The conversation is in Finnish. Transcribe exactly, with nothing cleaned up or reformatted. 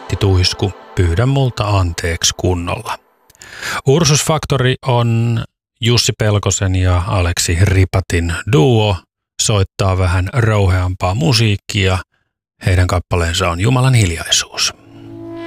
hittituisku Pyydä multa anteeksi kunnolla. Ursus Factory on Jussi Pelkosen ja Aleksi Ripatin duo, soittaa vähän rouheampaa musiikkia. Heidän kappaleensa on Jumalan hiljaisuus.